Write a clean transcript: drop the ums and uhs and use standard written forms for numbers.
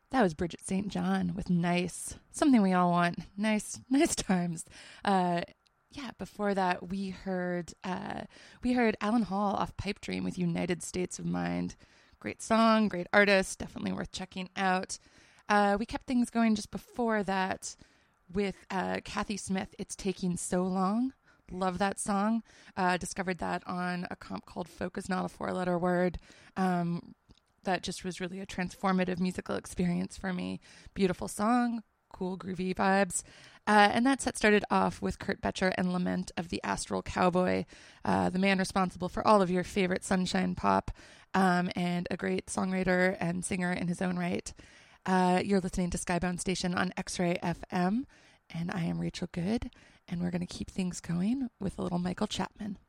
That was Bridget St. John with Nice. Something we all want. Nice, nice times. Yeah, before that we heard Alan Hall off Pipe Dream with United States of Mind. Great song, great artist, definitely worth checking out. We kept things going just before that with Kathy Smith, It's Taking So Long. Love that song. Discovered that on a comp called Folk is Not a Four-Letter Word. That just was really a transformative musical experience for me. Beautiful song, cool groovy vibes. And that set started off with Kurt Betcher and Lament of the Astral Cowboy, the man responsible for all of your favorite sunshine pop, and a great songwriter and singer in his own right. You're listening to Skybound Station on X-Ray FM, and I am Rachel Good, and we're going to keep things going with a little Michael Chapman.